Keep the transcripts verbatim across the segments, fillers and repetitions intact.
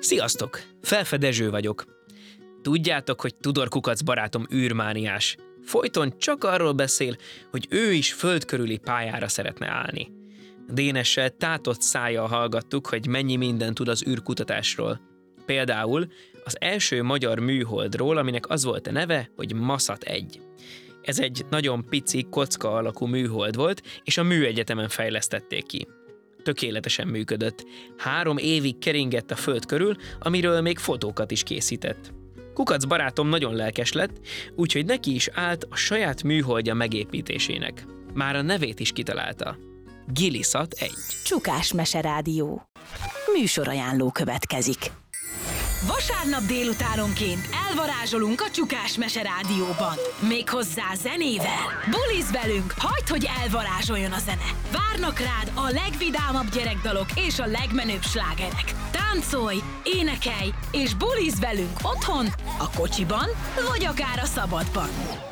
Sziasztok! Felfe Dezső vagyok. Tudjátok, hogy Tudor Kukac barátom űrmániás. Folyton csak arról beszél, hogy ő is föld körüli pályára szeretne állni. Dénessel tátott szájjal hallgattuk, hogy mennyi mindent tud az űrkutatásról. Például az első magyar műholdról, aminek az volt a neve, hogy Maszat egy. Ez egy nagyon pici, kocka alakú műhold volt, és a műegyetemen fejlesztették ki. Tökéletesen működött. Három évig keringett a föld körül, amiről még fotókat is készített. Kukac barátom nagyon lelkes lett, úgyhogy neki is állt a saját műholdja megépítésének. Már a nevét is kitalálta. Giliszat egy. Csukás Mese Rádió. Műsorajánló következik. Vasárnap délutánonként elvarázsolunk a Csukás Mese Rádióban. Méghozzá zenével. Bulizz velünk, hagyd, hogy elvarázsoljon a zene. Várnak rád a legvidámabb gyerekdalok és a legmenőbb slágerek. Táncolj, énekelj és bulizz velünk otthon, a kocsiban vagy akár a szabadban.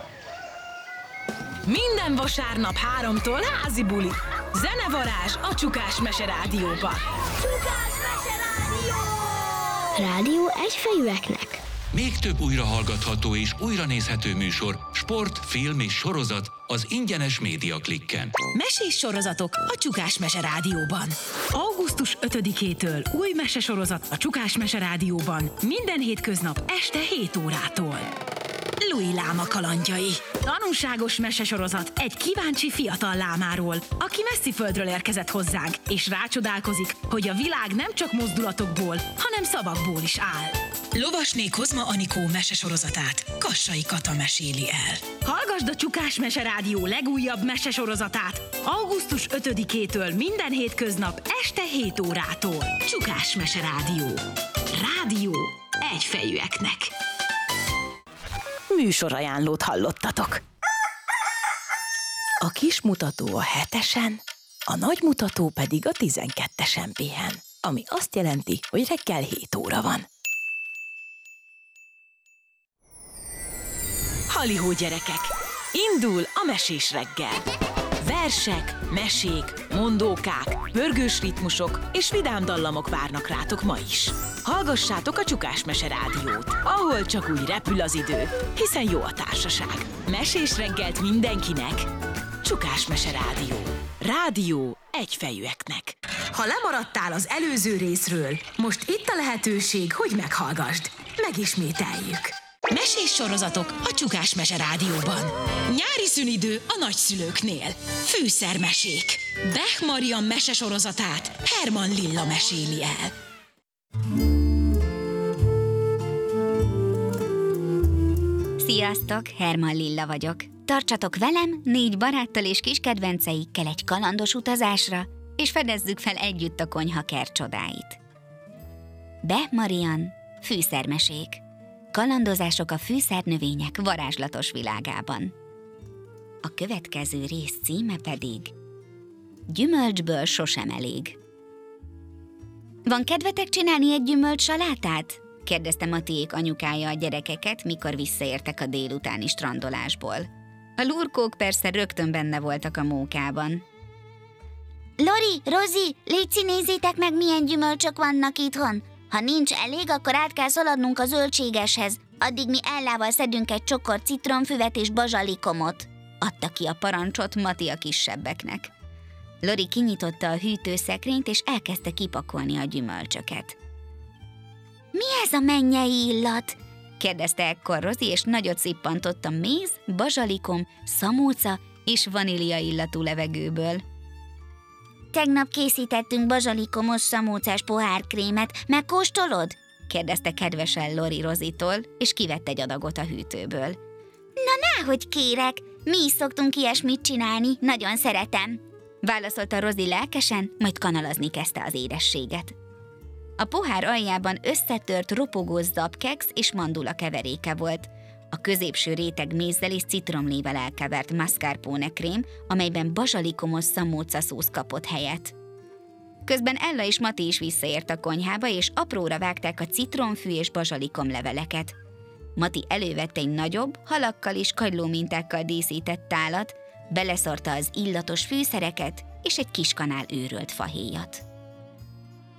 Minden vasárnap háromtól házi buli. Zenevarázs a Csukás Mese Rádióban. Csukás Mese Rádió! Rádió egyfejűeknek. Még több újrahallgatható és újranézhető műsor, sport, film és sorozat az ingyenes Média Klikken. Mesés sorozatok a Csukás Mese Rádióban. augusztus ötödikétől új mesesorozat a Csukás Mese Rádióban. Minden hétköznap este hét órától. Louis Láma kalandjai. Tanulságos mesesorozat egy kíváncsi fiatal lámáról, aki messzi földről érkezett hozzánk, és rácsodálkozik, hogy a világ nem csak mozdulatokból, hanem szavakból is áll. Lovasné Kozma Anikó mesesorozatát Kassai Kata meséli el. Hallgasd a Csukás Mese Rádió legújabb mesesorozatát augusztus ötödikétől minden hétköznap este hét órától. Csukás Mese Rádió. Rádió egyfejűeknek. Műsorajánlót hallottatok. A kis mutató a hetesen, a nagy mutató pedig a tizenkettesen pihen, ami azt jelenti, hogy reggel hét óra van. Halihó gyerekek! Indul a mesés reggel! Versek, mesék, mondókák, pörgős ritmusok és vidám dallamok várnak rátok ma is. Hallgassátok a Csukás Mese Rádiót, ahol csak úgy repül az idő, hiszen jó a társaság. Mesés reggelt mindenkinek! Csukás Mese Rádió. Rádió egyfejűeknek. Ha lemaradtál az előző részről, most itt a lehetőség, hogy meghallgasd. Megismételjük. Mesés sorozatok a Csukás Mese Rádióban. Nyári szünidő a nagyszülőknél. Fűszermesék. Bech Marian mesesorozatát Herman Lilla meséli el. Sziasztok, Herman Lilla vagyok. Tartsatok velem négy baráttal és kis kedvenceikkel egy kalandos utazásra, és fedezzük fel együtt a konyhakert csodáit. Bech Marian fűszermesék. Kalandozások a fűszernövények varázslatos világában. A következő rész címe pedig Gyümölcsből sosem elég. Van kedvetek csinálni egy gyümölcssalátát? Kérdezte Matiék anyukája a gyerekeket, mikor visszaértek a délutáni strandolásból. A lurkók persze rögtön benne voltak a mókában. Lori, Rozi, légy nézzétek meg, milyen gyümölcsök vannak itthon. Ha nincs elég, akkor át kell szaladnunk a zöldségeshez. Addig mi Ellával szedünk egy csokor citromfüvet és bazsalikomot. Adta ki a parancsot Mati a kisebbeknek. Lori kinyitotta a hűtőszekrényt, és elkezdte kipakolni a gyümölcsöket. Mi ez a mennyei illat? Kérdezte ekkor Rozi, és nagyot szippantott a méz, bazsalikom, szamóca és vanília illatú levegőből. Tegnap készítettünk bazsalikomos szamócás pohárkrémet, megkóstolod? Kérdezte kedvesen Lori Rozitól, és kivett egy adagot a hűtőből. Na, náhogy kérek, mi is szoktunk ilyesmit csinálni, nagyon szeretem. Válaszolta Rozi lelkesen, majd kanalazni kezdte az édességet. A pohár aljában összetört, ropogó zabkeksz és mandula keveréke volt. A középső réteg mézzel és citromlével elkevert mascarpone krém, amelyben bazsalikomos szamóca szósz kapott helyet. Közben Ella és Mati is visszaért a konyhába, és apróra vágták a citromfű és bazsalikom leveleket. Mati elővette egy nagyobb, halakkal és kagylómintákkal díszített tálat, beleszorta az illatos fűszereket és egy kis kanál őrölt fahéjat.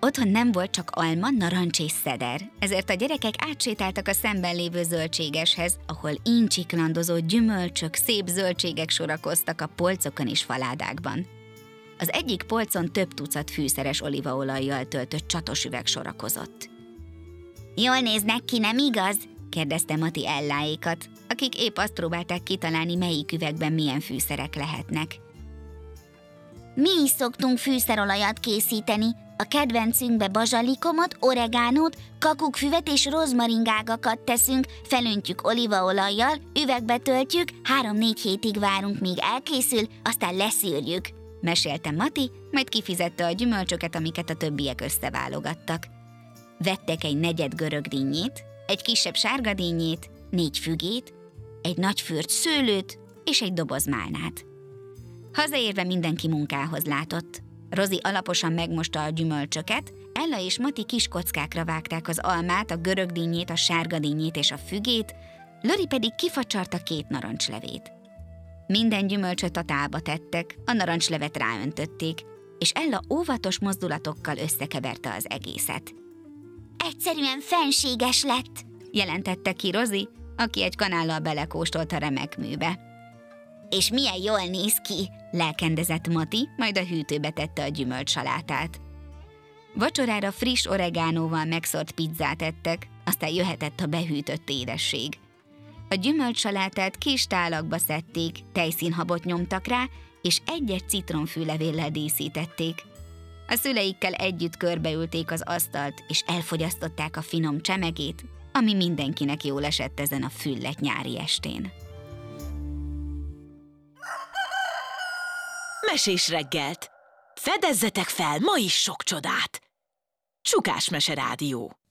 Otthon nem volt csak alma, narancs és szeder, ezért a gyerekek átsétáltak a szemben lévő zöldségeshez, ahol incsiklandozó gyümölcsök, szép zöldségek sorakoztak a polcokon és faládákban. Az egyik polcon több tucat fűszeres olívaolajjal töltött csatos üveg sorakozott. Jól néznek ki, nem igaz? kérdezte Mati Elláékat, akik épp azt próbálták kitalálni, melyik üvegben milyen fűszerek lehetnek. Mi is szoktunk fűszerolajat készíteni. A kedvencünkbe bazsalikomot, oregánót, kakukkfüvet és rozmaringágakat teszünk, felöntjük olívaolajjal, üvegbe töltjük, három-négy hétig várunk, míg elkészül, aztán leszűrjük, mesélte Mati, majd kifizette a gyümölcsöket, amiket a többiek összeválogattak. Vettek egy negyed görögdínnyét, egy kisebb sárgadínnyét, négy fügét, egy nagy fürt szőlőt és egy doboz málnát. Hazaérve mindenki munkához látott. Rozi alaposan megmosta a gyümölcsöket, Ella és Mati kis kockákra vágták az almát, a görögdínnyét, a sárgadínnyét és a fügét, Lori pedig kifacsarta két narancslevét. Minden gyümölcsöt a tálba tettek, a narancslevet ráöntötték, és Ella óvatos mozdulatokkal összekeverte az egészet. Egyszerűen fenséges lett, jelentette ki Rozi, aki egy kanállal belekóstolt a remek műbe. És milyen jól néz ki, lelkendezett Mati, majd a hűtőbe tette a gyümölcsalátát. Vacsorára friss oregánóval megszórt pizzát ettek, aztán jöhetett a behűtött édesség. A gyümölcsalátát kis tálakba szedték, tejszínhabot nyomtak rá, és egy-egy citronfűlevéllel díszítették. A szüleikkel együtt körbeülték az asztalt, és elfogyasztották a finom csemegét, ami mindenkinek jól esett ezen a füllet nyári estén. Mesés reggelt! Fedezzetek fel ma is sok csodát! Csukás Mese Rádió.